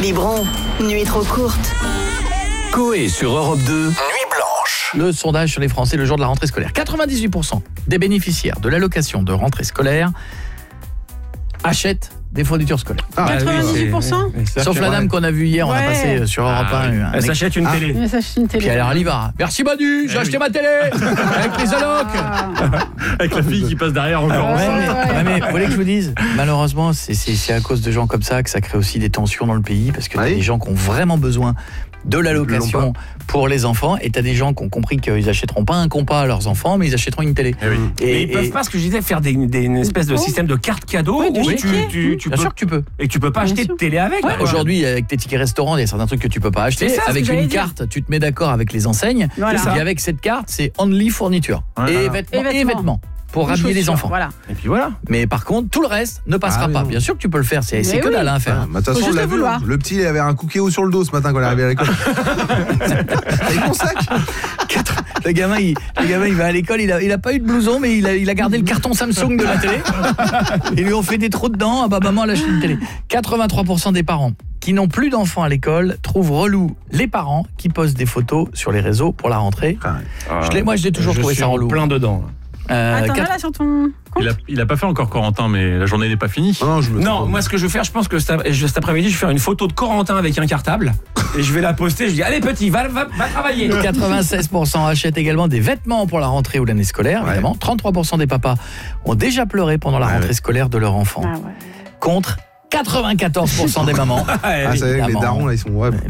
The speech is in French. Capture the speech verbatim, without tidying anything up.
Biberon, nuit trop courte. Coé sur Europe deux, Nuit blanche. Le sondage sur les Français le jour de la rentrée scolaire. quatre-vingt-dix-huit pour cent des bénéficiaires de l'allocation de rentrée scolaire achètent des fournitures scolaires. Ah, quatre-vingt-dix-huit pour cent oui, c'est- Sauf la dame qu'on a vue hier, on a Ouais. passé sur Europe Ah, un. oui. un Elle s'achète une Ah. télé. Mais ça, c'est une télé. Puis alors elle y va. Merci Manu, j'ai Eh acheté oui. ma télé avec les allocs. Ah. Avec la fille qui passe derrière encore. Ouais, ouais, mais, ouais. ouais, mais vous voulez que je vous dise, malheureusement, c'est c'est- c'est à cause de gens comme ça que ça crée aussi des tensions dans le pays, parce que t'as Oui. des gens qui ont vraiment besoin de Ils l'allocation l'ont pour les enfants, et t'as des gens qui ont compris qu'ils achèteront pas un compas à leurs enfants, mais ils achèteront une télé. Eh oui. Et, Mais ils peuvent et- pas, ce que je disais, faire des, des, une espèce de Oh. système de carte cadeau Oui, de où tu, tickets. tu, tu bien peux, sûr que tu peux. et que tu peux pas Bien acheter sûr. de télé avec. Ouais. quoi. Aujourd'hui, avec tes tickets restaurants, il y a certains trucs que tu peux pas acheter. C'est ça, ce Avec que une j'allais dire. carte, tu te mets d'accord avec les enseignes. Voilà. Et avec cette carte, c'est only fourniture Ouais, et, voilà. vêtements, Et et vêtements. vêtements pour Ou rhabiller les chaussures, enfants. Voilà. Et puis voilà. Mais par contre, tout le reste ne passera Ah oui, pas. non. Bien sûr que tu peux le faire, c'est Mais c'est que oui. dalle à faire. Ah, bah, de toute Faut façon, on juste l'a le vu. vouloir. Le petit, il avait un cookéo sur le dos ce matin quand il est arrivé à l'école. Avec mon sac. Quatre- Le gamin, il, le gamin, il va à l'école, il a, il a pas eu de blouson, mais il a, il a gardé le carton Samsung de la télé. Ils lui ont fait des trous dedans. Ah bah maman, elle a acheté une télé. quatre-vingt-trois pour cent des parents qui n'ont plus d'enfants à l'école trouvent relou les parents qui postent des photos sur les réseaux pour la rentrée. Je l'ai- moi, je l'ai toujours Je trouvé suis ça en relou. plein dedans. Euh, Attends, quatre- là, sur ton compte. Il a, il a pas fait encore Corentin, mais la journée n'est pas finie. Non, non, je me Non, trompe. moi ce que je vais faire, je pense que cet, je- cet après-midi, je vais faire une photo de Corentin avec un cartable et je vais la poster. Je dis allez petit, va, va, va travailler. quatre-vingt-seize pour cent achètent également des vêtements pour la rentrée ou l'année scolaire, Ouais. évidemment. trente-trois pour cent des papas ont déjà pleuré pendant la Ouais, rentrée ouais. scolaire de leur enfant. Ah ouais. Contre quatre-vingt-quatorze pour cent des mamans. Ah, ça y est, les Évidemment. darons, là, ils sont. Ouais,